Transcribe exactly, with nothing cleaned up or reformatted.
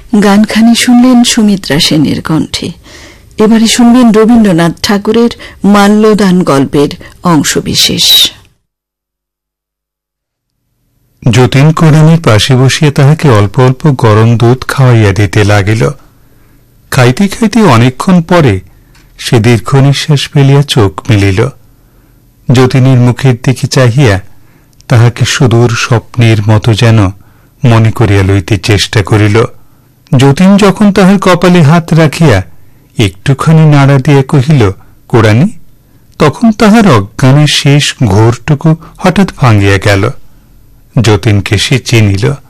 গানখানি শুনলেন সুমিত্রা সেনের কণ্ঠে। এবারে শুনবেন রবীন্দ্রনাথ ঠাকুরের মাল্যদান গল্পের অংশবিশেষ। যতীন কোরানির পাশে বসিয়া তাহাকে অল্প অল্প গরম দুধ খাওয়াইয়া দিতে লাগিল। খাইতে খাইতে অনেকক্ষণ পরে সে দীর্ঘ নিঃশ্বাস ফেলিয়া চোখ মেলিল। যতীনের মুখের দিকে চাহিয়া তাহাকে সুদূর স্বপ্নের মতো যেন মনে করিয়া লইতে চেষ্টা করিল। যতীন যখন তাহার কপালে হাত রাখিয়া একটুখানি নাড়া দিয়া কহিল, কোরানি, তখন তাহার অজ্ঞানের শেষ ঘোরটুকু হঠাৎ ভাঙিয়া গেল। যতীনকে সে চিনিল।